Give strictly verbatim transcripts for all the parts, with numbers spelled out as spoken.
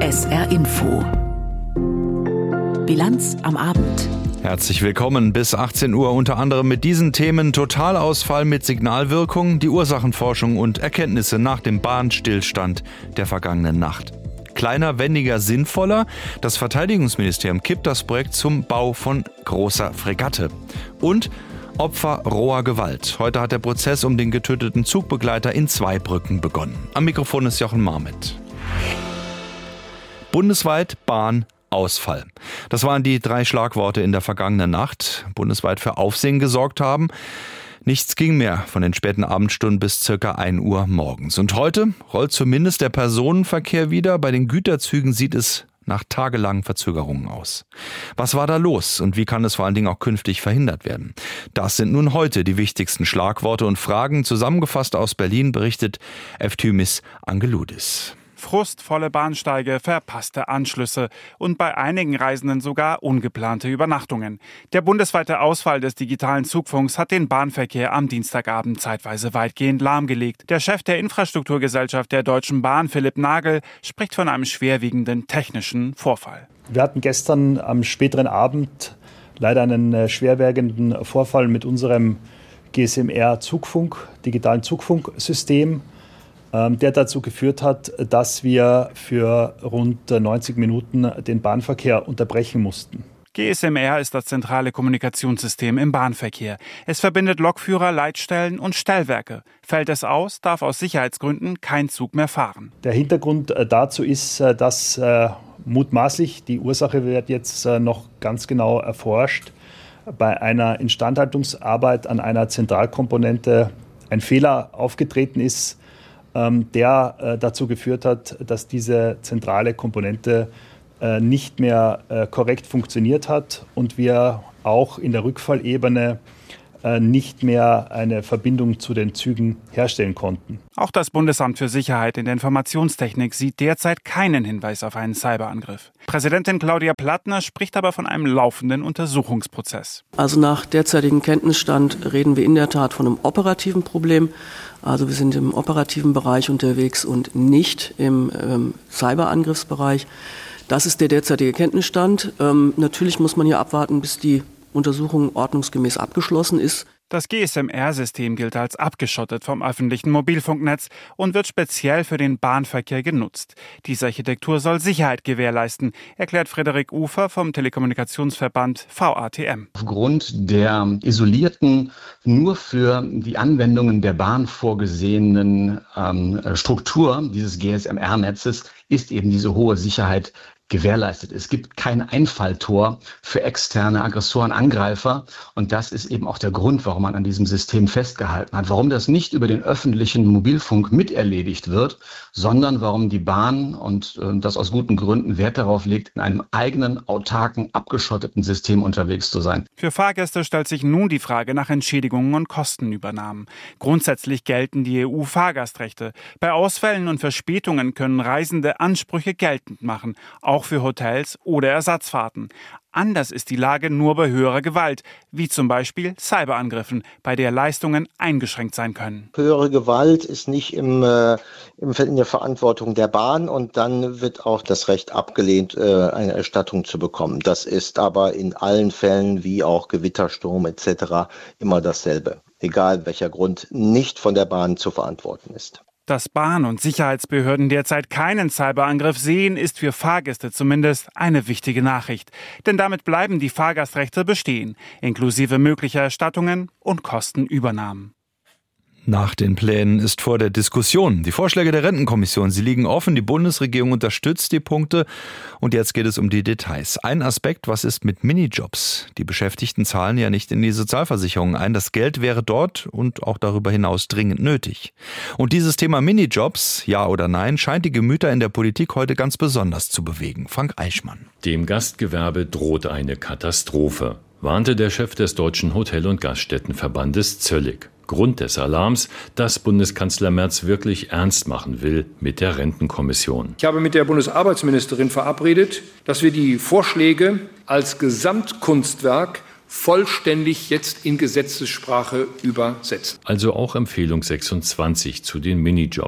S R Info. Bilanz am Abend. Herzlich willkommen bis achtzehn Uhr, unter anderem mit diesen Themen: Totalausfall mit Signalwirkung, die Ursachenforschung und Erkenntnisse nach dem Bahnstillstand der vergangenen Nacht. Kleiner, wendiger, sinnvoller. Das Verteidigungsministerium kippt das Projekt zum Bau von großer Fregatte. Und Opfer roher Gewalt. Heute hat der Prozess um den getöteten Zugbegleiter in Zweibrücken begonnen. Am Mikrofon ist Jochen Marmit. Bundesweit Bahnausfall. Das waren die drei Schlagworte in der vergangenen Nacht, bundesweit für Aufsehen gesorgt haben. Nichts ging mehr von den späten Abendstunden bis circa ein Uhr morgens. Und heute rollt zumindest der Personenverkehr wieder. Bei den Güterzügen sieht es nach tagelangen Verzögerungen aus. Was war da los und wie kann es vor allen Dingen auch künftig verhindert werden? Das sind nun heute die wichtigsten Schlagworte und Fragen. Zusammengefasst aus Berlin berichtet Efthymis Angeloudis. Frustvolle Bahnsteige, verpasste Anschlüsse und bei einigen Reisenden sogar ungeplante Übernachtungen. Der bundesweite Ausfall des digitalen Zugfunks hat den Bahnverkehr am Dienstagabend zeitweise weitgehend lahmgelegt. Der Chef der Infrastrukturgesellschaft der Deutschen Bahn, Philipp Nagel, spricht von einem schwerwiegenden technischen Vorfall. Wir hatten gestern am späteren Abend leider einen schwerwiegenden Vorfall mit unserem G S M R-Zugfunk, digitalen Zugfunksystem, der dazu geführt hat, dass wir für rund neunzig Minuten den Bahnverkehr unterbrechen mussten. G S M R ist das zentrale Kommunikationssystem im Bahnverkehr. Es verbindet Lokführer, Leitstellen und Stellwerke. Fällt es aus, darf aus Sicherheitsgründen kein Zug mehr fahren. Der Hintergrund dazu ist, dass äh, mutmaßlich, die Ursache wird jetzt äh, noch ganz genau erforscht, bei einer Instandhaltungsarbeit an einer Zentralkomponente ein Fehler aufgetreten ist, der äh, dazu geführt hat, dass diese zentrale Komponente äh, nicht mehr äh, korrekt funktioniert hat und wir auch in der Rückfallebene äh, nicht mehr eine Verbindung zu den Zügen herstellen konnten. Auch das Bundesamt für Sicherheit in der Informationstechnik sieht derzeit keinen Hinweis auf einen Cyberangriff. Präsidentin Claudia Plattner spricht aber von einem laufenden Untersuchungsprozess. Also nach derzeitigem Kenntnisstand reden wir in der Tat von einem operativen Problem. Also wir sind im operativen Bereich unterwegs und nicht im ähm, Cyberangriffsbereich. Das ist der derzeitige Kenntnisstand. Ähm, natürlich muss man hier abwarten, bis die Untersuchung ordnungsgemäß abgeschlossen ist. Das G S M R-System gilt als abgeschottet vom öffentlichen Mobilfunknetz und wird speziell für den Bahnverkehr genutzt. Diese Architektur soll Sicherheit gewährleisten, erklärt Frederik Ufer vom Telekommunikationsverband V A T M. Aufgrund der isolierten, nur für die Anwendungen der Bahn vorgesehenen ähm, Struktur dieses G S M R-Netzes ist eben diese hohe Sicherheit gewährleistet. Es gibt kein Einfalltor für externe Aggressoren, Angreifer. Und das ist eben auch der Grund, warum man an diesem System festgehalten hat. Warum das nicht über den öffentlichen Mobilfunk miterledigt wird, sondern warum die Bahn, und äh, das aus guten Gründen, Wert darauf legt, in einem eigenen, autarken, abgeschotteten System unterwegs zu sein. Für Fahrgäste stellt sich nun die Frage nach Entschädigungen und Kostenübernahmen. Grundsätzlich gelten die E U-Fahrgastrechte. Bei Ausfällen und Verspätungen können Reisende Ansprüche geltend machen, auch für Hotels oder Ersatzfahrten. Anders ist die Lage nur bei höherer Gewalt, wie zum Beispiel Cyberangriffen, bei der Leistungen eingeschränkt sein können. Höhere Gewalt ist nicht im, äh, in der Verantwortung der Bahn und dann wird auch das Recht abgelehnt, äh, eine Erstattung zu bekommen. Das ist aber in allen Fällen, wie auch Gewittersturm et cetera, immer dasselbe, egal welcher Grund nicht von der Bahn zu verantworten ist. Dass Bahn- und Sicherheitsbehörden derzeit keinen Cyberangriff sehen, ist für Fahrgäste zumindest eine wichtige Nachricht. Denn damit bleiben die Fahrgastrechte bestehen, inklusive möglicher Erstattungen und Kostenübernahmen. Nach den Plänen ist vor der Diskussion. Die Vorschläge der Rentenkommission, sie liegen offen. Die Bundesregierung unterstützt die Punkte. Und jetzt geht es um die Details. Ein Aspekt: Was ist mit Minijobs? Die Beschäftigten zahlen ja nicht in die Sozialversicherung ein. Das Geld wäre dort und auch darüber hinaus dringend nötig. Und dieses Thema Minijobs, ja oder nein, scheint die Gemüter in der Politik heute ganz besonders zu bewegen. Frank Eichmann. Dem Gastgewerbe droht eine Katastrophe, warnte der Chef des Deutschen Hotel- und Gaststättenverbandes Zöllig. Grund des Alarms, dass Bundeskanzler Merz wirklich ernst machen will mit der Rentenkommission. Ich habe mit der Bundesarbeitsministerin verabredet, dass wir die Vorschläge als Gesamtkunstwerk vollständig jetzt in Gesetzessprache übersetzen. Also auch Empfehlung sechsundzwanzig zu den Minijobs.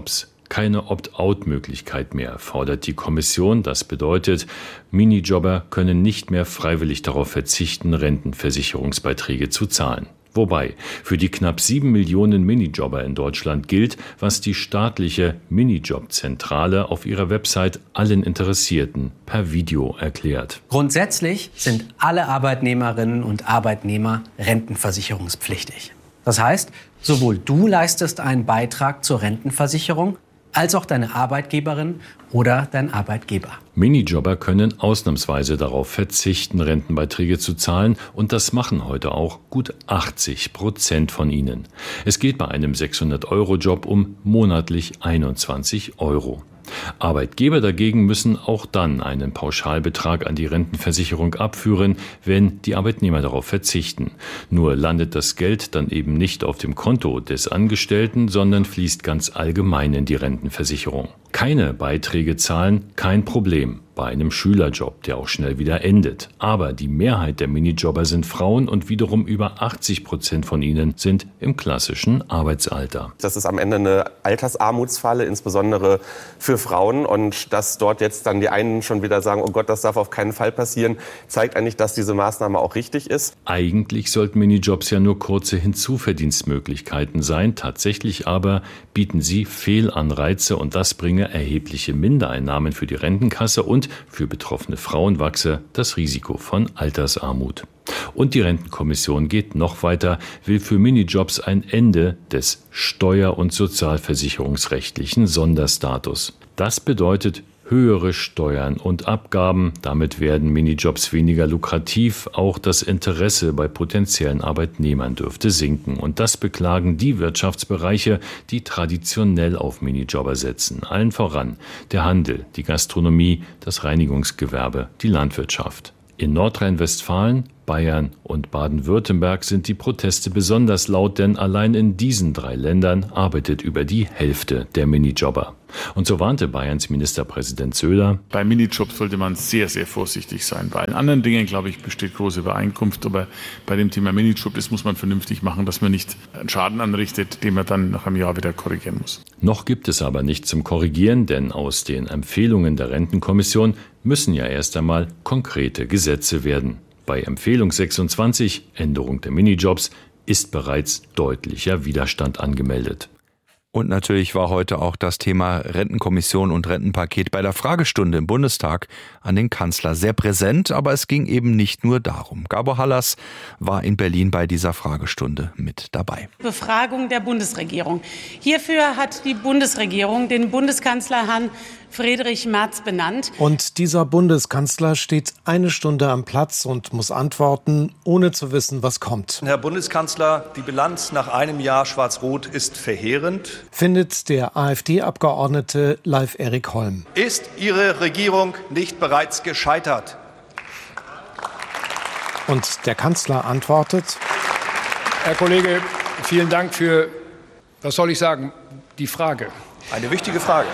Keine Opt-out-Möglichkeit mehr, fordert die Kommission. Das bedeutet, Minijobber können nicht mehr freiwillig darauf verzichten, Rentenversicherungsbeiträge zu zahlen. Wobei für die knapp sieben Millionen Minijobber in Deutschland gilt, was die staatliche Minijob-Zentrale auf ihrer Website allen Interessierten per Video erklärt. Grundsätzlich sind alle Arbeitnehmerinnen und Arbeitnehmer rentenversicherungspflichtig. Das heißt, sowohl du leistest einen Beitrag zur Rentenversicherung, als auch deine Arbeitgeberin oder dein Arbeitgeber. Minijobber können ausnahmsweise darauf verzichten, Rentenbeiträge zu zahlen, und das machen heute auch gut achtzig Prozent von ihnen. Es geht bei einem sechshundert-Euro-Job um monatlich einundzwanzig Euro. Arbeitgeber dagegen müssen auch dann einen Pauschalbetrag an die Rentenversicherung abführen, wenn die Arbeitnehmer darauf verzichten. Nur landet das Geld dann eben nicht auf dem Konto des Angestellten, sondern fließt ganz allgemein in die Rentenversicherung. Keine Beiträge zahlen, kein Problem. Bei einem Schülerjob, der auch schnell wieder endet. Aber die Mehrheit der Minijobber sind Frauen und wiederum über achtzig Prozent von ihnen sind im klassischen Arbeitsalter. Das ist am Ende eine Altersarmutsfalle, insbesondere für Frauen. Und dass dort jetzt dann die einen schon wieder sagen, oh Gott, das darf auf keinen Fall passieren, zeigt eigentlich, dass diese Maßnahme auch richtig ist. Eigentlich sollten Minijobs ja nur kurze Hinzuverdienstmöglichkeiten sein. Tatsächlich aber bieten sie Fehlanreize, und das bringe erhebliche Mindereinnahmen für die Rentenkasse, und für betroffene Frauen wachse das Risiko von Altersarmut. Und die Rentenkommission geht noch weiter, will für Minijobs ein Ende des steuer- und sozialversicherungsrechtlichen Sonderstatus. Das bedeutet höhere Steuern und Abgaben. Damit werden Minijobs weniger lukrativ. Auch das Interesse bei potenziellen Arbeitnehmern dürfte sinken. Und das beklagen die Wirtschaftsbereiche, die traditionell auf Minijobber setzen. Allen voran der Handel, die Gastronomie, das Reinigungsgewerbe, die Landwirtschaft. In Nordrhein-Westfalen, Bayern und Baden-Württemberg sind die Proteste besonders laut, denn allein in diesen drei Ländern arbeitet über die Hälfte der Minijobber. Und so warnte Bayerns Ministerpräsident Söder: Bei Minijobs sollte man sehr, sehr vorsichtig sein. Bei allen anderen Dingen, glaube ich, besteht große Übereinkunft. Aber bei dem Thema Minijob, das muss man vernünftig machen, dass man nicht einen Schaden anrichtet, den man dann nach einem Jahr wieder korrigieren muss. Noch gibt es aber nichts zum Korrigieren, denn aus den Empfehlungen der Rentenkommission müssen ja erst einmal konkrete Gesetze werden. Bei Empfehlung sechsundzwanzig, Änderung der Minijobs, ist bereits deutlicher Widerstand angemeldet. Und natürlich war heute auch das Thema Rentenkommission und Rentenpaket bei der Fragestunde im Bundestag an den Kanzler sehr präsent, aber es ging eben nicht nur darum. Gabor Hallas war in Berlin bei dieser Fragestunde mit dabei. Befragung der Bundesregierung. Hierfür hat die Bundesregierung den Bundeskanzler Herrn Friedrich Merz benannt. Und dieser Bundeskanzler steht eine Stunde am Platz und muss antworten, ohne zu wissen, was kommt. Herr Bundeskanzler, die Bilanz nach einem Jahr Schwarz-Rot ist verheerend, findet der AfD-Abgeordnete Leif-Erik Holm. Ist Ihre Regierung nicht bereits gescheitert? Und der Kanzler antwortet: Herr Kollege, vielen Dank für, was soll ich sagen, die Frage. Eine wichtige Frage.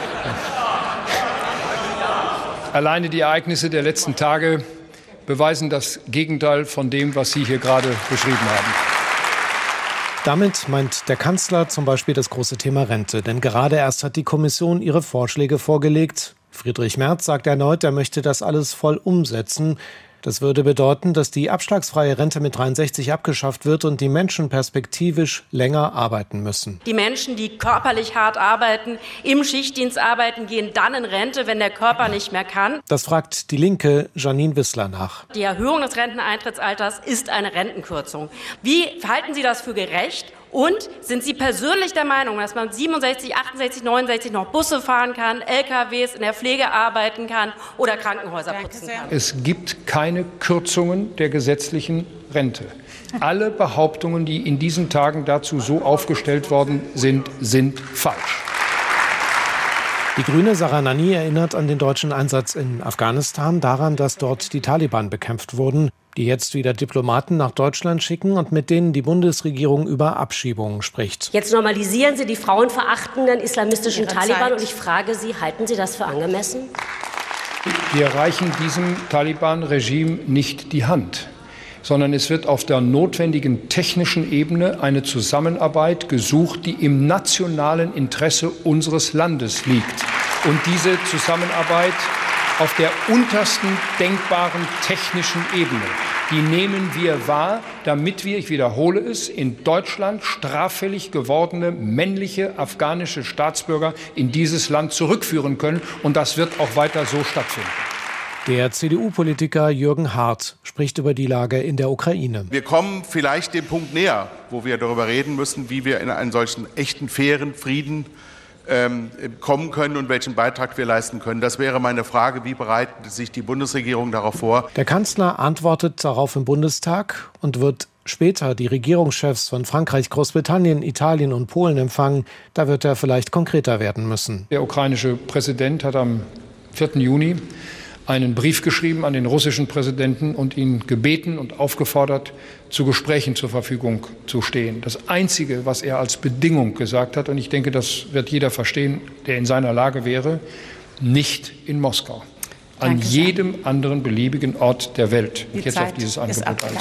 Alleine die Ereignisse der letzten Tage beweisen das Gegenteil von dem, was Sie hier gerade beschrieben haben. Damit meint der Kanzler zum Beispiel das große Thema Rente. Denn gerade erst hat die Kommission ihre Vorschläge vorgelegt. Friedrich Merz sagt erneut, er möchte das alles voll umsetzen. Das würde bedeuten, dass die abschlagsfreie Rente mit dreiundsechzig abgeschafft wird und die Menschen perspektivisch länger arbeiten müssen. Die Menschen, die körperlich hart arbeiten, im Schichtdienst arbeiten, gehen dann in Rente, wenn der Körper nicht mehr kann. Das fragt die Linke Janine Wissler nach. Die Erhöhung des Renteneintrittsalters ist eine Rentenkürzung. Wie halten Sie das für gerecht? Und sind Sie persönlich der Meinung, dass man siebenundsechzig, achtundsechzig, neunundsechzig noch Busse fahren kann, L K Ws in der Pflege arbeiten kann oder Krankenhäuser putzen kann? Es gibt keine Kürzungen der gesetzlichen Rente. Alle Behauptungen, die in diesen Tagen dazu so aufgestellt worden sind, sind falsch. Die Grüne Sarah Nanni erinnert an den deutschen Einsatz in Afghanistan, daran, dass dort die Taliban bekämpft wurden, die jetzt wieder Diplomaten nach Deutschland schicken und mit denen die Bundesregierung über Abschiebungen spricht. Jetzt normalisieren Sie die frauenverachtenden islamistischen Ihre Taliban Zeit. und ich frage Sie, halten Sie das für angemessen? Wir reichen diesem Taliban-Regime nicht die Hand. sondern es wird auf der notwendigen technischen Ebene eine Zusammenarbeit gesucht, die im nationalen Interesse unseres Landes liegt. Und diese Zusammenarbeit auf der untersten denkbaren technischen Ebene, die nehmen wir wahr, damit wir, ich wiederhole es, in Deutschland straffällig gewordene männliche afghanische Staatsbürger in dieses Land zurückführen können. Und das wird auch weiter so stattfinden. Der C D U-Politiker Jürgen Hart spricht über die Lage in der Ukraine. Wir kommen vielleicht dem Punkt näher, wo wir darüber reden müssen, wie wir in einen solchen echten, fairen Frieden ähm, kommen können und welchen Beitrag wir leisten können. Das wäre meine Frage. Wie bereitet sich die Bundesregierung darauf vor? Der Kanzler antwortet darauf im Bundestag und wird später die Regierungschefs von Frankreich, Großbritannien, Italien und Polen empfangen. Da wird er vielleicht konkreter werden müssen. Der ukrainische Präsident hat am vierten Juni einen Brief geschrieben an den russischen Präsidenten und ihn gebeten und aufgefordert, zu Gesprächen zur Verfügung zu stehen. Das Einzige, was er als Bedingung gesagt hat, und ich denke, das wird jeder verstehen, der in seiner Lage wäre, nicht in Moskau. An Danke jedem sehr. anderen beliebigen Ort der Welt. Die jetzt Zeit auf dieses Angebot einzugehen.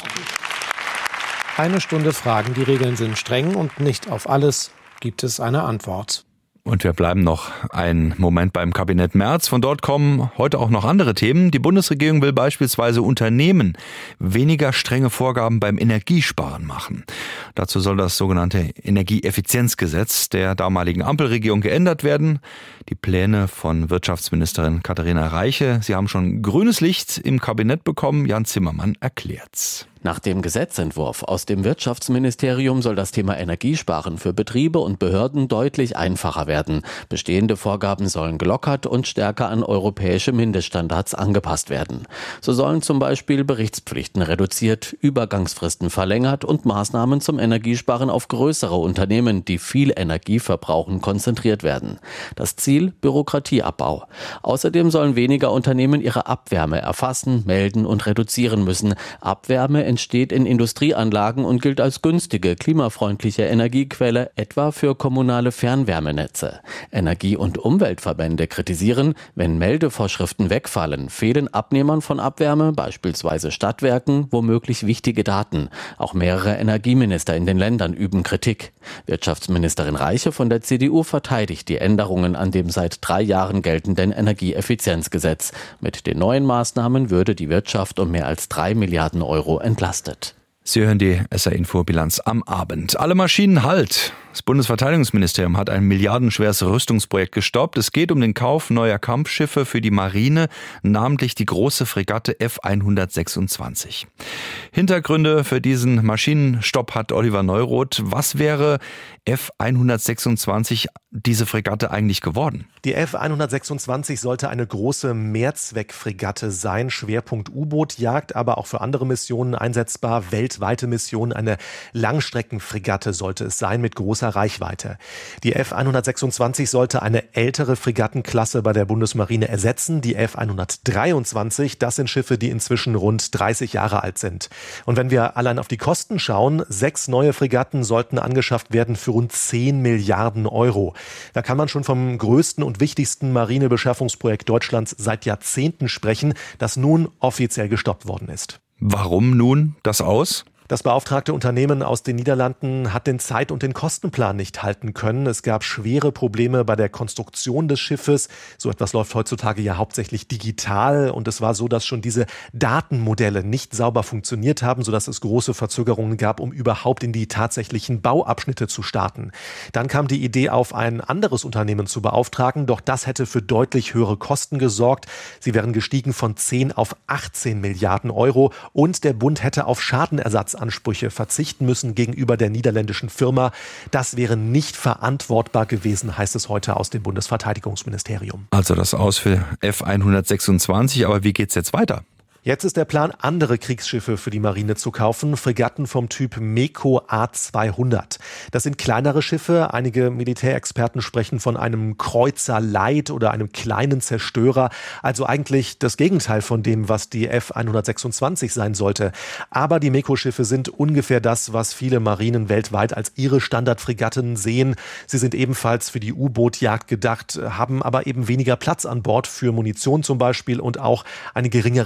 Eine Stunde Fragen. Die Regeln sind streng und nicht auf alles gibt es eine Antwort. Und wir bleiben noch einen Moment beim Kabinett Merz. Von dort kommen heute auch noch andere Themen. Die Bundesregierung will beispielsweise Unternehmen weniger strenge Vorgaben beim Energiesparen machen. Dazu soll das sogenannte Energieeffizienzgesetz der damaligen Ampelregierung geändert werden. Die Pläne von Wirtschaftsministerin Katharina Reiche, sie haben schon grünes Licht im Kabinett bekommen. Jan Zimmermann erklärt's. Nach dem Gesetzentwurf aus dem Wirtschaftsministerium soll das Thema Energiesparen für Betriebe und Behörden deutlich einfacher werden. Bestehende Vorgaben sollen gelockert und stärker an europäische Mindeststandards angepasst werden. So sollen zum Beispiel Berichtspflichten reduziert, Übergangsfristen verlängert und Maßnahmen zum Energiesparen auf größere Unternehmen, die viel Energie verbrauchen, konzentriert werden. Das Ziel: Bürokratieabbau. Außerdem sollen weniger Unternehmen ihre Abwärme erfassen, melden und reduzieren müssen. Abwärme entsteht in Industrieanlagen und gilt als günstige, klimafreundliche Energiequelle, etwa für kommunale Fernwärmenetze. Energie- und Umweltverbände kritisieren, wenn Meldevorschriften wegfallen, fehlen Abnehmern von Abwärme, beispielsweise Stadtwerken, womöglich wichtige Daten. Auch mehrere Energieminister in den Ländern üben Kritik. Wirtschaftsministerin Reiche von der C D U verteidigt die Änderungen an dem seit drei Jahren geltenden Energieeffizienzgesetz. Mit den neuen Maßnahmen würde die Wirtschaft um mehr als drei Milliarden Euro entlastet. Sie hören die S R-Info-Bilanz am Abend. Alle Maschinen Halt. Das Bundesverteidigungsministerium hat ein milliardenschweres Rüstungsprojekt gestoppt. Es geht um den Kauf neuer Kampfschiffe für die Marine, namentlich die große Fregatte F hundertsechsundzwanzig. Hintergründe für diesen Maschinenstopp hat Oliver Neuroth. Was wäre F hundertsechsundzwanzig, diese Fregatte, eigentlich geworden? Die F hundertsechsundzwanzig sollte eine große Mehrzweckfregatte sein, Schwerpunkt U-Boot-Jagd, aber auch für andere Missionen einsetzbar, weltweite Missionen. Eine Langstreckenfregatte sollte es sein mit großer Reichweite. Die F hundertsechsundzwanzig sollte eine ältere Fregattenklasse bei der Bundesmarine ersetzen, die F hundertdreiundzwanzig. Das sind Schiffe, die inzwischen rund dreißig Jahre alt sind. Und wenn wir allein auf die Kosten schauen, sechs neue Fregatten sollten angeschafft werden für rund zehn Milliarden Euro. Da kann man schon vom größten und wichtigsten Marinebeschaffungsprojekt Deutschlands seit Jahrzehnten sprechen, das nun offiziell gestoppt worden ist. Warum nun das Aus? Das beauftragte Unternehmen aus den Niederlanden hat den Zeit- und den Kostenplan nicht halten können. Es gab schwere Probleme bei der Konstruktion des Schiffes. So etwas läuft heutzutage ja hauptsächlich digital. Und es war so, dass schon diese Datenmodelle nicht sauber funktioniert haben, sodass es große Verzögerungen gab, um überhaupt in die tatsächlichen Bauabschnitte zu starten. Dann kam die Idee auf, ein anderes Unternehmen zu beauftragen. Doch das hätte für deutlich höhere Kosten gesorgt. Sie wären gestiegen von zehn auf achtzehn Milliarden Euro. Und der Bund hätte auf Schadenersatz Ansprüche verzichten müssen gegenüber der niederländischen Firma. Das wäre nicht verantwortbar gewesen, heißt es heute aus dem Bundesverteidigungsministerium. Also das Aus für F hundertsechsundzwanzig, aber wie geht's jetzt weiter? Jetzt ist der Plan, andere Kriegsschiffe für die Marine zu kaufen, Fregatten vom Typ MEKO A zweihundert. Das sind kleinere Schiffe, einige Militärexperten sprechen von einem Kreuzer Light oder einem kleinen Zerstörer, also eigentlich das Gegenteil von dem, was die F hundertsechsundzwanzig sein sollte. Aber die MEKO-Schiffe sind ungefähr das, was viele Marinen weltweit als ihre Standardfregatten sehen. Sie sind ebenfalls für die U-Boot-Jagd gedacht, haben aber eben weniger Platz an Bord für Munition zum Beispiel und auch eine geringere Reichweite.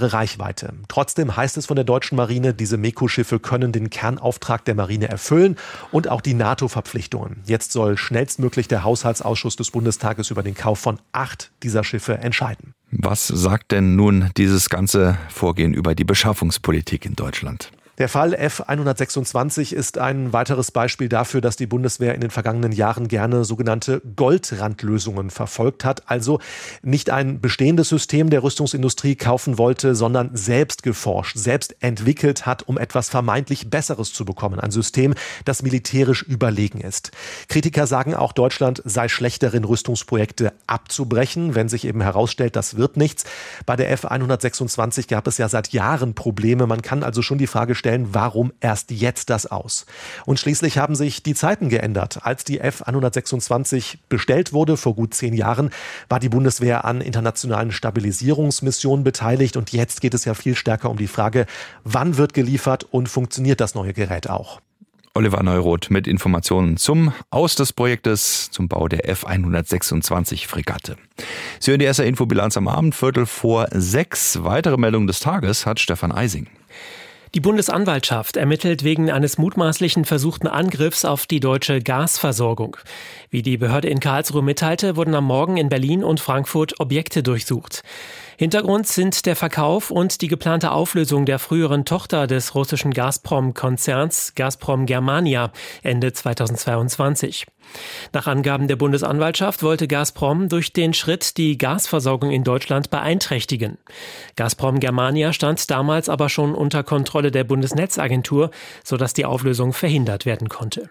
Reichweite. Trotzdem heißt es von der deutschen Marine, diese MEKO-Schiffe können den Kernauftrag der Marine erfüllen und auch die NATO-Verpflichtungen. Jetzt soll schnellstmöglich der Haushaltsausschuss des Bundestages über den Kauf von acht dieser Schiffe entscheiden. Was sagt denn nun dieses ganze Vorgehen über die Beschaffungspolitik in Deutschland? Der Fall F hundertsechsundzwanzig ist ein weiteres Beispiel dafür, dass die Bundeswehr in den vergangenen Jahren gerne sogenannte Goldrandlösungen verfolgt hat. Also nicht ein bestehendes System der Rüstungsindustrie kaufen wollte, sondern selbst geforscht, selbst entwickelt hat, um etwas vermeintlich Besseres zu bekommen. Ein System, das militärisch überlegen ist. Kritiker sagen auch, Deutschland sei schlecht darin, Rüstungsprojekte abzubrechen, wenn sich eben herausstellt, das wird nichts. Bei der F hundertsechsundzwanzig gab es ja seit Jahren Probleme. Man kann also schon die Frage stellen, warum erst jetzt das aus? Und schließlich haben sich die Zeiten geändert. Als die F hundertsechsundzwanzig bestellt wurde, vor gut zehn Jahren, war die Bundeswehr an internationalen Stabilisierungsmissionen beteiligt. Und jetzt geht es ja viel stärker um die Frage, wann wird geliefert und funktioniert das neue Gerät auch? Oliver Neuroth mit Informationen zum Aus des Projektes zum Bau der F hundertsechsundzwanzig Fregatte. Sie hören die S R-Infobilanz am Abend, Viertel vor sechs. Weitere Meldungen des Tages hat Stefan Eising. Die Bundesanwaltschaft ermittelt wegen eines mutmaßlichen versuchten Angriffs auf die deutsche Gasversorgung. Wie die Behörde in Karlsruhe mitteilte, wurden am Morgen in Berlin und Frankfurt Objekte durchsucht. Hintergrund sind der Verkauf und die geplante Auflösung der früheren Tochter des russischen Gazprom-Konzerns Gazprom Germania Ende zweitausendzweiundzwanzig. Nach Angaben der Bundesanwaltschaft wollte Gazprom durch den Schritt die Gasversorgung in Deutschland beeinträchtigen. Gazprom Germania stand damals aber schon unter Kontrolle der Bundesnetzagentur, sodass die Auflösung verhindert werden konnte.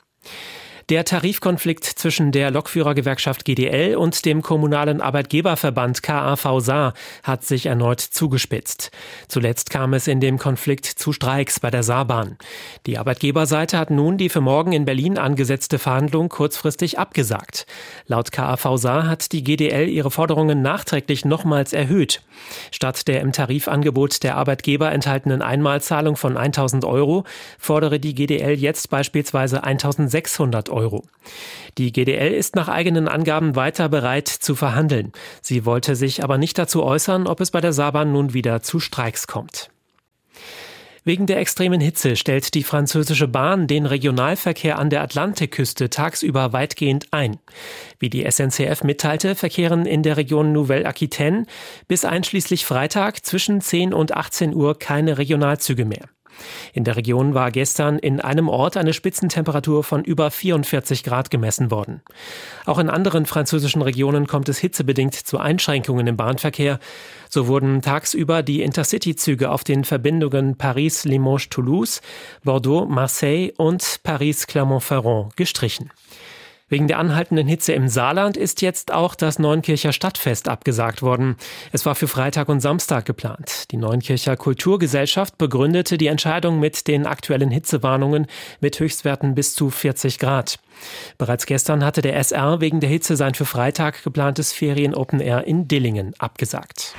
Der Tarifkonflikt zwischen der Lokführergewerkschaft G D L und dem kommunalen Arbeitgeberverband K A V S A hat sich erneut zugespitzt. Zuletzt kam es in dem Konflikt zu Streiks bei der Saarbahn. Die Arbeitgeberseite hat nun die für morgen in Berlin angesetzte Verhandlung kurzfristig abgesagt. Laut K A V S A hat die G D L ihre Forderungen nachträglich nochmals erhöht. Statt der im Tarifangebot der Arbeitgeber enthaltenen Einmalzahlung von eintausend Euro fordere die G D L jetzt beispielsweise eintausendsechshundert Euro. Die G D L ist nach eigenen Angaben weiter bereit zu verhandeln. Sie wollte sich aber nicht dazu äußern, ob es bei der Saarbahn nun wieder zu Streiks kommt. Wegen der extremen Hitze stellt die französische Bahn den Regionalverkehr an der Atlantikküste tagsüber weitgehend ein. Wie die S N C F mitteilte, verkehren in der Region Nouvelle-Aquitaine bis einschließlich Freitag zwischen zehn und achtzehn Uhr keine Regionalzüge mehr. In der Region war gestern in einem Ort eine Spitzentemperatur von über vierundvierzig Grad gemessen worden. Auch in anderen französischen Regionen kommt es hitzebedingt zu Einschränkungen im Bahnverkehr. So wurden tagsüber die Intercity-Züge auf den Verbindungen Paris-Limoges-Toulouse, Bordeaux-Marseille und Paris-Clermont-Ferrand gestrichen. Wegen der anhaltenden Hitze im Saarland ist jetzt auch das Neunkircher Stadtfest abgesagt worden. Es war für Freitag und Samstag geplant. Die Neunkircher Kulturgesellschaft begründete die Entscheidung mit den aktuellen Hitzewarnungen mit Höchstwerten bis zu vierzig Grad. Bereits gestern hatte der S R wegen der Hitze sein für Freitag geplantes Ferien-Open Air in Dillingen abgesagt.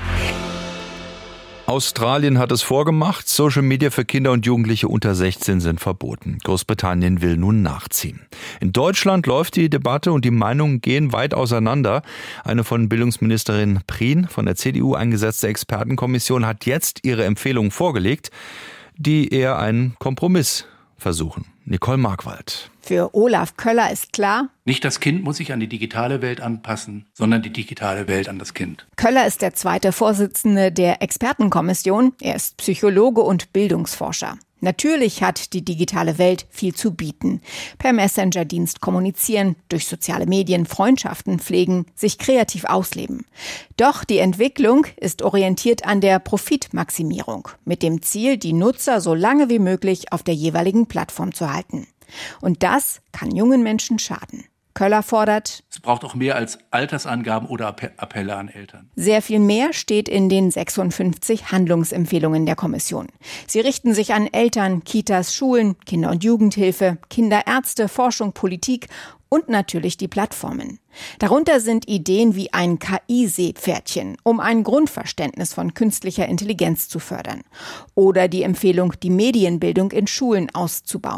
Australien hat es vorgemacht, Social Media für Kinder und Jugendliche unter sechzehn sind verboten. Großbritannien will nun nachziehen. In Deutschland läuft die Debatte und die Meinungen gehen weit auseinander. Eine von Bildungsministerin Prien von der C D U eingesetzte Expertenkommission hat jetzt ihre Empfehlungen vorgelegt, die eher einen Kompromiss versuchen. Nicole Markwald. Für Olaf Köller ist klar: Nicht das Kind muss sich an die digitale Welt anpassen, sondern die digitale Welt an das Kind. Köller ist der zweite Vorsitzende der Expertenkommission. Er ist Psychologe und Bildungsforscher. Natürlich hat die digitale Welt viel zu bieten. Per Messenger-Dienst kommunizieren, durch soziale Medien Freundschaften pflegen, sich kreativ ausleben. Doch die Entwicklung ist orientiert an der Profitmaximierung, mit dem Ziel, die Nutzer so lange wie möglich auf der jeweiligen Plattform zu halten. Und das kann jungen Menschen schaden. Köller fordert: Es braucht auch mehr als Altersangaben oder Appelle an Eltern. Sehr viel mehr steht in den sechsundfünfzig Handlungsempfehlungen der Kommission. Sie richten sich an Eltern, Kitas, Schulen, Kinder- und Jugendhilfe, Kinderärzte, Forschung, Politik und natürlich die Plattformen. Darunter sind Ideen wie ein K I-Seepferdchen, um ein Grundverständnis von künstlicher Intelligenz zu fördern. Oder die Empfehlung, die Medienbildung in Schulen auszubauen.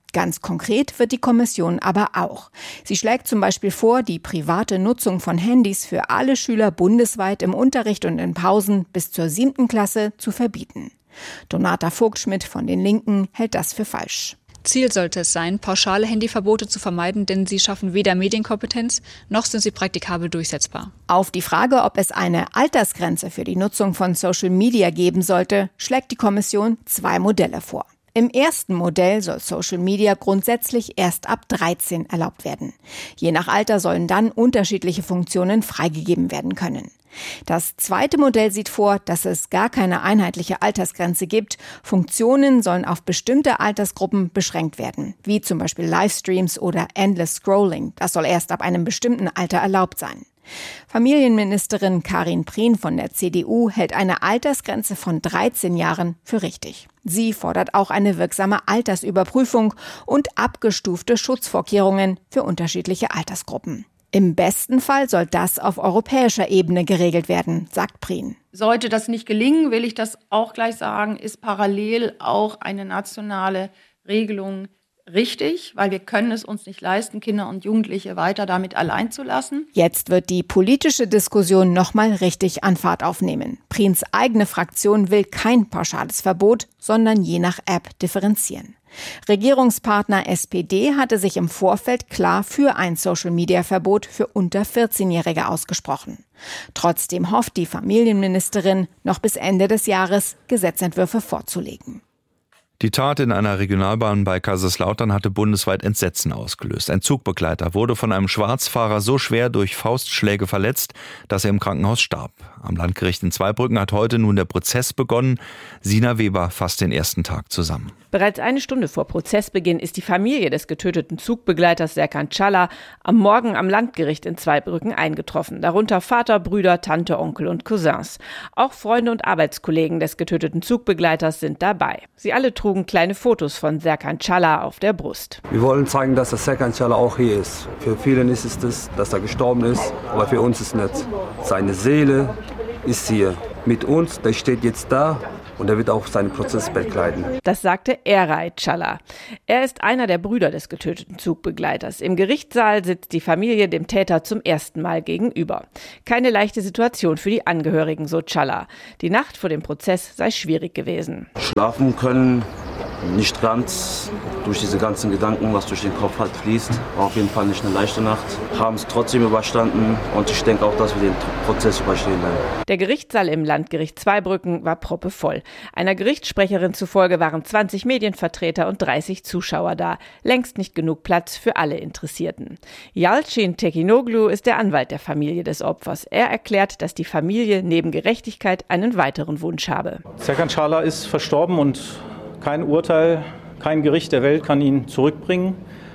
Ganz konkret wird die Kommission aber auch. Sie schlägt zum Beispiel vor, die private Nutzung von Handys für alle Schüler bundesweit im Unterricht und in Pausen bis zur siebten Klasse zu verbieten. Donata Vogtschmidt von den Linken hält das für falsch. Ziel sollte es sein, pauschale Handyverbote zu vermeiden, denn sie schaffen weder Medienkompetenz, noch sind sie praktikabel durchsetzbar. Auf die Frage, ob es eine Altersgrenze für die Nutzung von Social Media geben sollte, schlägt die Kommission zwei Modelle vor. Im ersten Modell soll Social Media grundsätzlich erst ab dreizehn erlaubt werden. Je nach Alter sollen dann unterschiedliche Funktionen freigegeben werden können. Das zweite Modell sieht vor, dass es gar keine einheitliche Altersgrenze gibt. Funktionen sollen auf bestimmte Altersgruppen beschränkt werden, wie zum Beispiel Livestreams oder Endless Scrolling. Das soll erst ab einem bestimmten Alter erlaubt sein. Familienministerin Karin Prien von der C D U hält eine Altersgrenze von dreizehn Jahren für richtig. Sie fordert auch eine wirksame Altersüberprüfung und abgestufte Schutzvorkehrungen für unterschiedliche Altersgruppen. Im besten Fall soll das auf europäischer Ebene geregelt werden, sagt Prien. Sollte das nicht gelingen, will ich das auch gleich sagen, ist parallel auch eine nationale Regelung richtig, weil wir können es uns nicht leisten, Kinder und Jugendliche weiter damit allein zu lassen. Jetzt wird die politische Diskussion nochmal richtig an Fahrt aufnehmen. Priens eigene Fraktion will kein pauschales Verbot, sondern je nach App differenzieren. Regierungspartner S P D hatte sich im Vorfeld klar für ein Social-Media-Verbot für unter vierzehnjährige ausgesprochen. Trotzdem hofft die Familienministerin, noch bis Ende des Jahres Gesetzentwürfe vorzulegen. Die Tat in einer Regionalbahn bei Kaiserslautern hatte bundesweit Entsetzen ausgelöst. Ein Zugbegleiter wurde von einem Schwarzfahrer so schwer durch Faustschläge verletzt, dass er im Krankenhaus starb. Am Landgericht in Zweibrücken hat heute nun der Prozess begonnen. Sina Weber fasst den ersten Tag zusammen. Bereits eine Stunde vor Prozessbeginn ist die Familie des getöteten Zugbegleiters Serkan Çala am Morgen am Landgericht in Zweibrücken eingetroffen. Darunter Vater, Brüder, Tante, Onkel und Cousins. Auch Freunde und Arbeitskollegen des getöteten Zugbegleiters sind dabei. Sie alle trugen kleine Fotos von Serkan Çala auf der Brust. Wir wollen zeigen, dass der Serkan Çala auch hier ist. Für viele ist es das, dass er gestorben ist, aber für uns ist es nicht. Seine Seele ist hier mit uns, der steht jetzt da. Und er wird auch seinen Prozess begleiten. Das sagte Eray Çala. Er ist einer der Brüder des getöteten Zugbegleiters. Im Gerichtssaal sitzt die Familie dem Täter zum ersten Mal gegenüber. Keine leichte Situation für die Angehörigen, so Çala. Die Nacht vor dem Prozess sei schwierig gewesen. Schlafen können, nicht ganz. Durch diese ganzen Gedanken, was durch den Kopf halt fließt, war auf jeden Fall nicht eine leichte Nacht. Haben es trotzdem überstanden und ich denke auch, dass wir den Prozess überstehen werden. Der Gerichtssaal im Landgericht Zweibrücken war proppevoll. Einer Gerichtssprecherin zufolge waren zwanzig Medienvertreter und dreißig Zuschauer da. Längst nicht genug Platz für alle Interessierten. Yalcin Tekinoglu ist der Anwalt der Familie des Opfers. Er erklärt, dass die Familie neben Gerechtigkeit einen weiteren Wunsch habe. Serkan Çala ist verstorben und kein Urteil, kein Gericht der Welt kann ihn zurückbringen.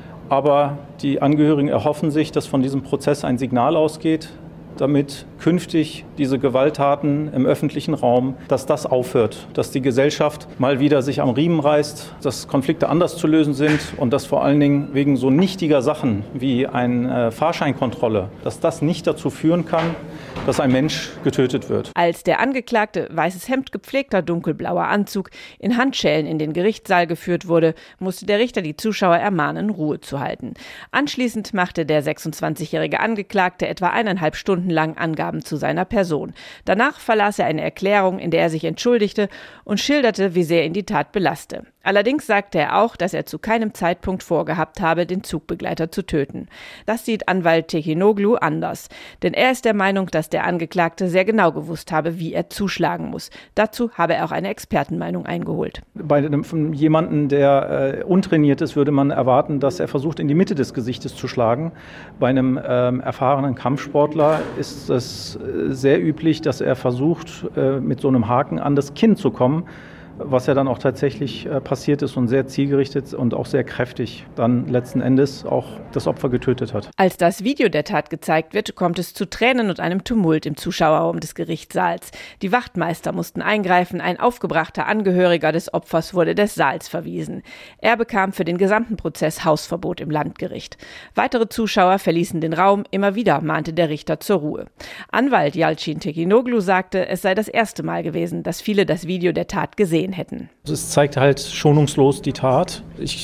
Aber die Angehörigen erhoffen sich, dass von diesem Prozess ein Signal ausgeht, damit künftig diese Gewalttaten im öffentlichen Raum, dass das aufhört, dass die Gesellschaft mal wieder sich am Riemen reißt, dass Konflikte anders zu lösen sind und dass vor allen Dingen wegen so nichtiger Sachen wie eine Fahrscheinkontrolle, dass das nicht dazu führen kann, dass ein Mensch getötet wird. Als der Angeklagte, weißes Hemd, gepflegter dunkelblauer Anzug, in Handschellen in den Gerichtssaal geführt wurde, musste der Richter die Zuschauer ermahnen, Ruhe zu halten. Anschließend machte der sechsundzwanzigjährige Angeklagte etwa eineinhalb Stunden lang Angaben zu seiner Person. Danach verlas er eine Erklärung, in der er sich entschuldigte und schilderte, wie sehr ihn die Tat belaste. Allerdings sagte er auch, dass er zu keinem Zeitpunkt vorgehabt habe, den Zugbegleiter zu töten. Das sieht Anwalt Tekinoglu anders. Denn er ist der Meinung, dass der Angeklagte sehr genau gewusst habe, wie er zuschlagen muss. Dazu habe er auch eine Expertenmeinung eingeholt. Bei jemandem, der äh, untrainiert ist, würde man erwarten, dass er versucht, in die Mitte des Gesichtes zu schlagen. Bei einem ähm, erfahrenen Kampfsportler ist es sehr üblich, dass er versucht, äh, mit so einem Haken an das Kinn zu kommen. Was ja dann auch tatsächlich äh, passiert ist und sehr zielgerichtet und auch sehr kräftig dann letzten Endes auch das Opfer getötet hat. Als das Video der Tat gezeigt wird, kommt es zu Tränen und einem Tumult im Zuschauerraum des Gerichtssaals. Die Wachtmeister mussten eingreifen, ein aufgebrachter Angehöriger des Opfers wurde des Saals verwiesen. Er bekam für den gesamten Prozess Hausverbot im Landgericht. Weitere Zuschauer verließen den Raum, immer wieder mahnte der Richter zur Ruhe. Anwalt Yalcin Tekinoglu sagte, es sei das erste Mal gewesen, dass viele das Video der Tat gesehen hätten. Es zeigt halt schonungslos die Tat. Ich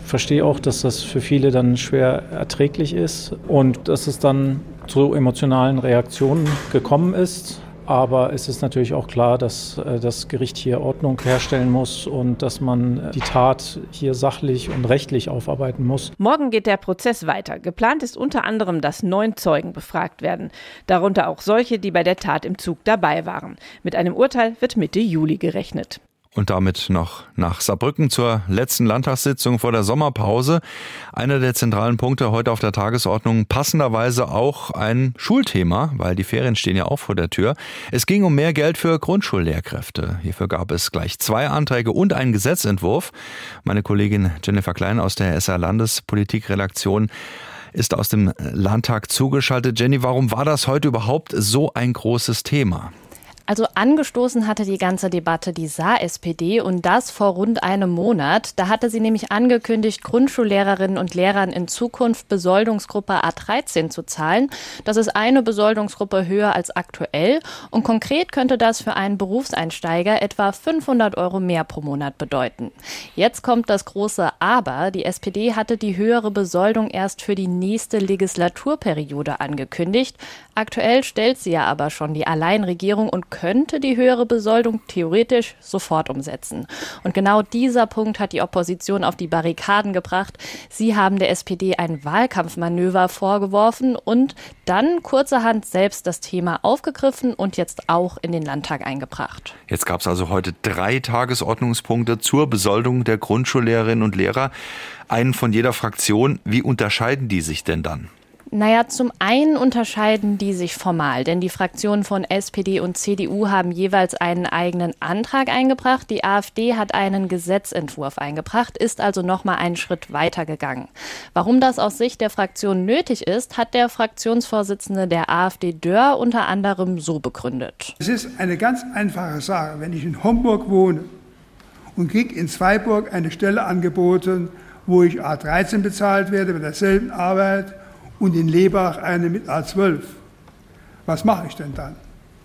verstehe auch, dass das für viele dann schwer erträglich ist und dass es dann zu emotionalen Reaktionen gekommen ist. Aber es ist natürlich auch klar, dass das Gericht hier Ordnung herstellen muss und dass man die Tat hier sachlich und rechtlich aufarbeiten muss. Morgen geht der Prozess weiter. Geplant ist unter anderem, dass neun Zeugen befragt werden. Darunter auch solche, die bei der Tat im Zug dabei waren. Mit einem Urteil wird Mitte Juli gerechnet. Und damit noch nach Saarbrücken zur letzten Landtagssitzung vor der Sommerpause. Einer der zentralen Punkte heute auf der Tagesordnung, passenderweise auch ein Schulthema, weil die Ferien stehen ja auch vor der Tür. Es ging um mehr Geld für Grundschullehrkräfte. Hierfür gab es gleich zwei Anträge und einen Gesetzentwurf. Meine Kollegin Jennifer Klein aus der S R-Landespolitikredaktion ist aus dem Landtag zugeschaltet. Jenny, warum war das heute überhaupt so ein großes Thema? Also angestoßen hatte die ganze Debatte die Saar-S P D und das vor rund einem Monat. Da hatte sie nämlich angekündigt, Grundschullehrerinnen und Lehrern in Zukunft Besoldungsgruppe A dreizehn zu zahlen. Das ist eine Besoldungsgruppe höher als aktuell und konkret könnte das für einen Berufseinsteiger etwa fünfhundert Euro mehr pro Monat bedeuten. Jetzt kommt das große Aber. Die S P D hatte die höhere Besoldung erst für die nächste Legislaturperiode angekündigt. Aktuell stellt sie ja aber schon die Alleinregierung und könnte die höhere Besoldung theoretisch sofort umsetzen. Und genau dieser Punkt hat die Opposition auf die Barrikaden gebracht. Sie haben der S P D ein Wahlkampfmanöver vorgeworfen und dann kurzerhand selbst das Thema aufgegriffen und jetzt auch in den Landtag eingebracht. Jetzt gab es also heute drei Tagesordnungspunkte zur Besoldung der Grundschullehrerinnen und Lehrer. Einen von jeder Fraktion. Wie unterscheiden die sich denn dann? Naja, zum einen unterscheiden die sich formal, denn die Fraktionen von S P D und C D U haben jeweils einen eigenen Antrag eingebracht. Die AfD hat einen Gesetzentwurf eingebracht, ist also noch mal einen Schritt weiter gegangen. Warum das aus Sicht der Fraktion nötig ist, hat der Fraktionsvorsitzende der AfD Dörr unter anderem so begründet. Es ist eine ganz einfache Sache. Wenn ich in Homburg wohne und kriege in Zweiburg eine Stelle angeboten, wo ich A dreizehn bezahlt werde bei derselben Arbeit, und in Lebach eine mit A zwölf. Was mache ich denn dann?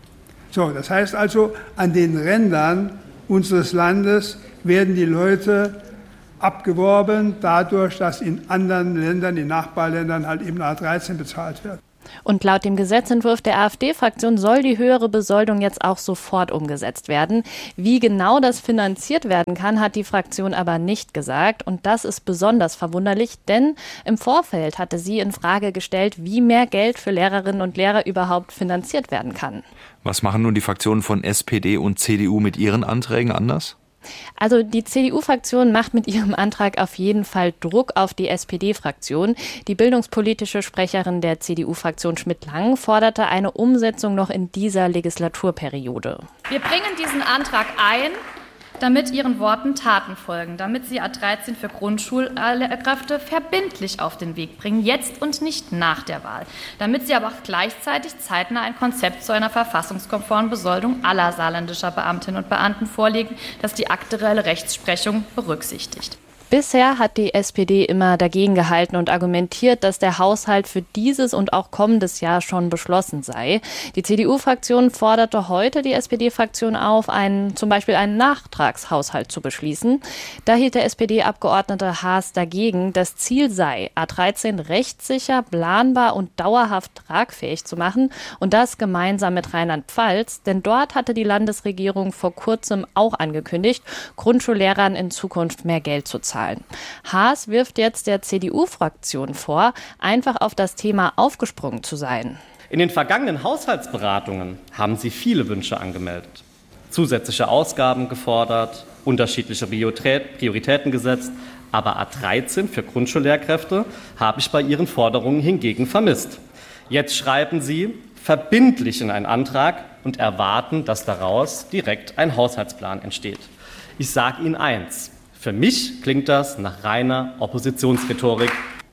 So, das heißt also, an den Rändern unseres Landes werden die Leute abgeworben, dadurch, dass in anderen Ländern, in Nachbarländern halt eben A dreizehn bezahlt wird. Und laut dem Gesetzentwurf der AfD-Fraktion soll die höhere Besoldung jetzt auch sofort umgesetzt werden. Wie genau das finanziert werden kann, hat die Fraktion aber nicht gesagt. Und das ist besonders verwunderlich, denn im Vorfeld hatte sie in Frage gestellt, wie mehr Geld für Lehrerinnen und Lehrer überhaupt finanziert werden kann. Was machen nun die Fraktionen von S P D und C D U mit ihren Anträgen anders? Also die C D U-Fraktion macht mit ihrem Antrag auf jeden Fall Druck auf die S P D-Fraktion. Die bildungspolitische Sprecherin der C D U-Fraktion Schmidt-Lang forderte eine Umsetzung noch in dieser Legislaturperiode. Wir bringen diesen Antrag ein, damit Ihren Worten Taten folgen, damit Sie A dreizehn für Grundschullehrkräfte verbindlich auf den Weg bringen, jetzt und nicht nach der Wahl. Damit Sie aber auch gleichzeitig zeitnah ein Konzept zu einer verfassungskonformen Besoldung aller saarländischer Beamtinnen und Beamten vorlegen, das die aktuelle Rechtsprechung berücksichtigt. Bisher hat die S P D immer dagegen gehalten und argumentiert, dass der Haushalt für dieses und auch kommendes Jahr schon beschlossen sei. Die C D U-Fraktion forderte heute die S P D-Fraktion auf, einen, zum Beispiel einen Nachtragshaushalt zu beschließen. Da hielt der S P D-Abgeordnete Haas dagegen. Das Ziel sei, A dreizehn rechtssicher, planbar und dauerhaft tragfähig zu machen und das gemeinsam mit Rheinland-Pfalz. Denn dort hatte die Landesregierung vor kurzem auch angekündigt, Grundschullehrern in Zukunft mehr Geld zu zahlen. Haas wirft jetzt der C D U-Fraktion vor, einfach auf das Thema aufgesprungen zu sein. In den vergangenen Haushaltsberatungen haben Sie viele Wünsche angemeldet, zusätzliche Ausgaben gefordert, unterschiedliche Prioritäten gesetzt. Aber A dreizehn für Grundschullehrkräfte habe ich bei Ihren Forderungen hingegen vermisst. Jetzt schreiben Sie verbindlich in einen Antrag und erwarten, dass daraus direkt ein Haushaltsplan entsteht. Ich sage Ihnen eins. Für mich klingt das nach reiner Oppositionsrhetorik.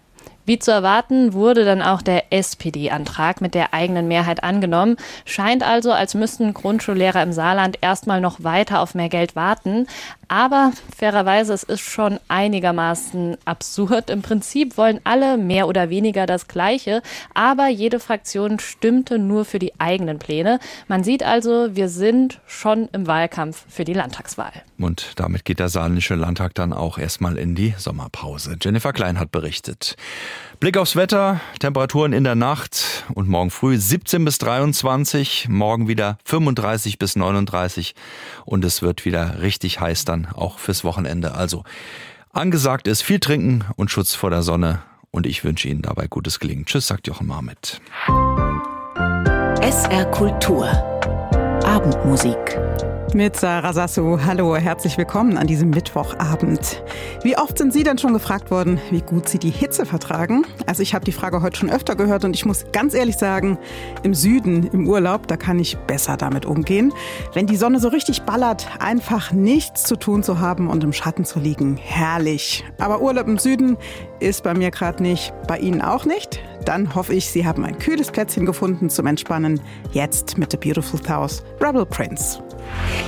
Wie zu erwarten, wurde dann auch der S P D-Antrag mit der eigenen Mehrheit angenommen. Scheint also, als müssten Grundschullehrer im Saarland erstmal noch weiter auf mehr Geld warten. Aber fairerweise, es ist schon einigermaßen absurd. Im Prinzip wollen alle mehr oder weniger das Gleiche, aber jede Fraktion stimmte nur für die eigenen Pläne. Man sieht also, wir sind schon im Wahlkampf für die Landtagswahl. Und damit geht der saarländische Landtag dann auch erstmal in die Sommerpause. Jennifer Klein hat berichtet. Blick aufs Wetter, Temperaturen in der Nacht und morgen früh siebzehn bis dreiundzwanzig, morgen wieder fünfunddreißig bis neununddreißig und es wird wieder richtig heiß dann auch fürs Wochenende. Also angesagt ist viel trinken und Schutz vor der Sonne und ich wünsche Ihnen dabei gutes Gelingen. Tschüss, sagt Jochen Marmit. S R Kultur Abendmusik mit Sarah Sasso. Hallo, herzlich willkommen an diesem Mittwochabend. Wie oft sind Sie denn schon gefragt worden, wie gut Sie die Hitze vertragen? Also ich habe die Frage heute schon öfter gehört und ich muss ganz ehrlich sagen, im Süden, im Urlaub, da kann ich besser damit umgehen. Wenn die Sonne so richtig ballert, einfach nichts zu tun zu haben und im Schatten zu liegen, herrlich. Aber Urlaub im Süden ist bei mir gerade nicht, bei Ihnen auch nicht? Dann hoffe ich, Sie haben ein kühles Plätzchen gefunden zum Entspannen. Jetzt mit The Beautiful Thousand, Rebel Prince.